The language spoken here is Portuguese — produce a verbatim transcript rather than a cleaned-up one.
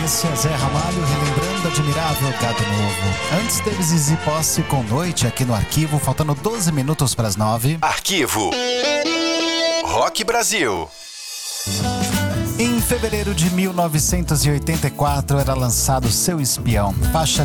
sequência, Zé Ramalho relembrando Admirável Gado Novo. Antes teve Zizi Posse com Noite aqui no Arquivo, faltando doze minutos para as nove. Arquivo Rock Brasil. Em fevereiro de mil novecentos e oitenta e quatro era lançado Seu Espião, faixa